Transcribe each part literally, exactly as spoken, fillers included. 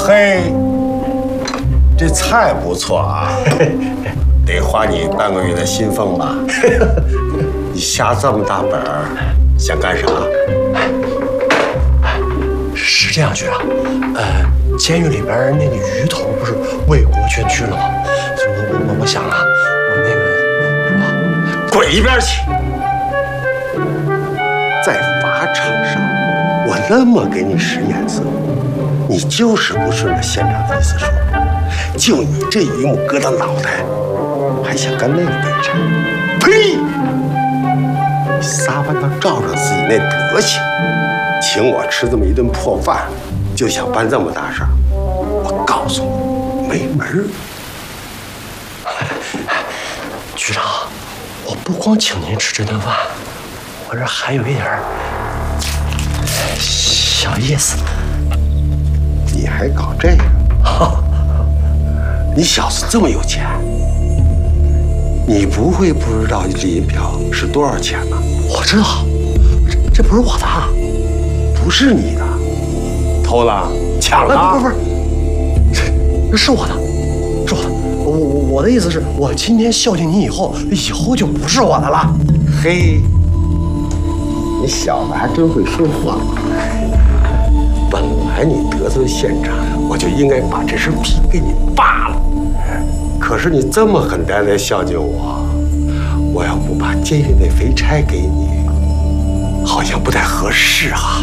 嘿，这菜不错啊，得花你半个月的薪俸吧？你下这么大本儿，想干啥？ 是这样，局长，呃，监狱里边那个鱼头不是为国捐躯了吗？我我我想啊，我那个啊， 滚一边去！在法场上，我那么给你使眼色，你就是不顺着县长的意思说。就你这榆木疙瘩脑袋，还想干那个北差？呸！你撒番都照着自己那德行，请我吃这么一顿破饭，就想办这么大事儿，我告诉你，没门儿！ 局长，我不光请您吃这顿饭，我这还有一点小意思。 你还搞这个？你小子这么有钱，你不会不知道这银票是多少钱吗？ 我知道，这这不是我的， 不是你的，偷了、抢了？ 不不不，这这是我的，是我的。我我我的意思是，我今天孝敬你以后，以后就不是我的了。 嘿，你小子还真会说话。本来你得罪县长，我就应该把这身皮给你扒了。可是你这么狠呆呆孝敬我，我要不把监狱那肥差给你，好像不太合适啊。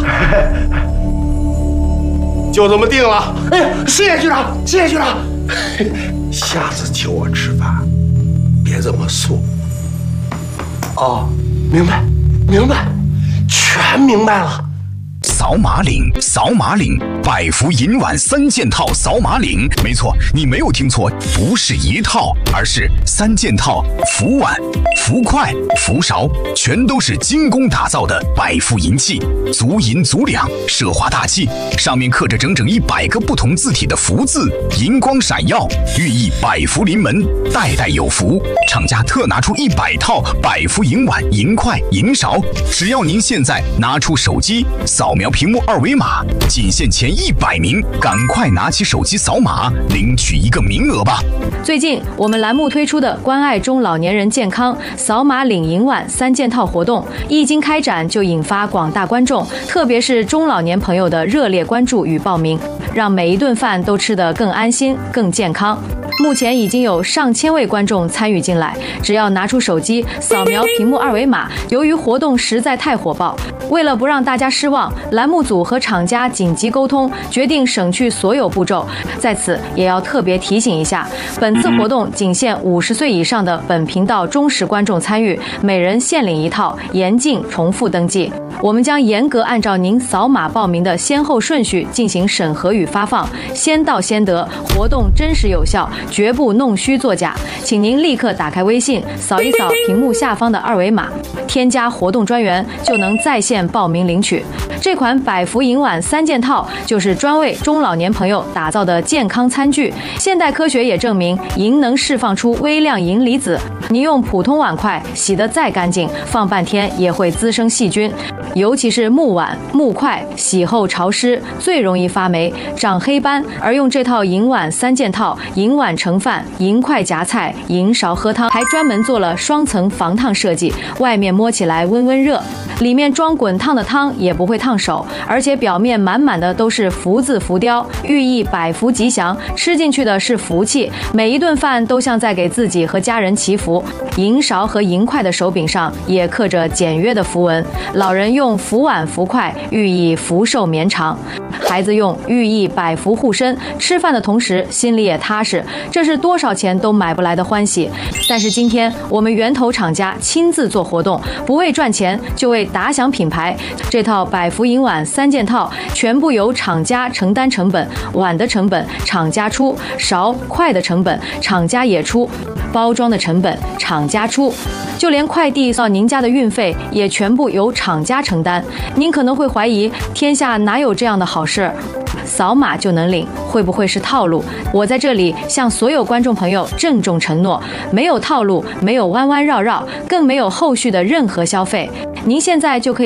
就这么定了。 哎呀，谢谢局长，谢谢局长。 下次请我吃饭，别这么素。 哦，明白，明白，全明白了。 扫码领，扫码领，百福银碗三件套扫码领。没错，你没有听错，不是一套，而是三件套，福碗、福筷、福勺，全都是精工打造的百福银器，足银足两，奢华大气，上面刻着整整一百个不同字体的福字，银光闪耀，寓意百福临门，代代有福。厂家特拿出一百套百福银碗、银筷、银勺，只要您现在拿出手机扫描屏幕二维码，仅限前一百名，赶快拿起手机扫码领取一个名额吧。 最近我们栏目推出的关爱中老年人健康扫码领银碗三件套活动，一经开展就引发广大观众，特别是中老年朋友的热烈关注与报名，让每一顿饭都吃得更安心、更健康。目前已经有上千位观众参与进来，只要拿出手机扫描屏幕二维码。由于活动实在太火爆，为了不让大家失望，栏目组和厂家紧急沟通，决定省去所有步骤。在此也要特别提醒一下，本次活动仅限五十岁以上的本频道忠实观众参与，每人限领一套，严禁重复登记。我们将严格按照您扫码报名的先后顺序进行审核与发放，先到先得，活动真实有效，绝不弄虚作假。请您立刻打开微信，扫一扫屏幕下方的二维码，添加活动专员，就能在线报名领取。这款百福银碗三件套就是专为中老年朋友打造的健康餐具。现代科学也证明，银能释放出微量银离子，你用普通碗筷洗得再干净，放半天也会滋生细菌。尤其是木碗、木筷，洗后潮湿，最容易发霉、长黑斑。而用这套银碗三件套，银碗盛饭，银筷夹菜，银勺喝汤，还专门做了双层防烫设计，外面摸起来温温热，里面装滚烫的汤也不会烫手，而且表面满满的都是福字浮雕，寓意百福吉祥，吃进去的是福气，每一顿饭都像在给自己和家人祈福。银勺和银筷的手柄上也刻着简约的符文，老人用福碗福筷寓意福寿绵长，孩子用寓意百福护身，吃饭的同时心里也踏实，这是多少钱都买不来的欢喜。但是今天我们源头厂家亲自做活动，不为赚钱，就为打响品牌。这套百福银碗三件套全部由厂家承担成本，碗的成本厂家出，勺筷的成本厂家也出，包装的成本厂家出，就连快递到您家的运费也全部由厂家承担。您可能会怀疑，天下哪有这样的好事？扫码就能领，会不会是套路？我在这里向所有观众朋友郑重承诺，没有套路，没有弯弯绕绕，更没有后续的任何消费。您现在就可以